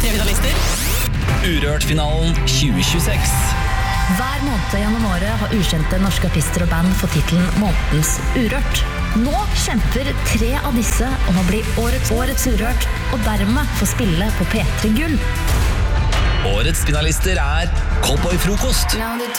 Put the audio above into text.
Tre-finalister. Urørt-finalen 2026. Hver måned gjennom året har ukjente norske artister og band fått titelen Månedens Urørt. Nå kjemper 3 av disse om å bli årets Urørt, og dermed få spille på P3 Gull. Årets finalister er Cowboy Frokost,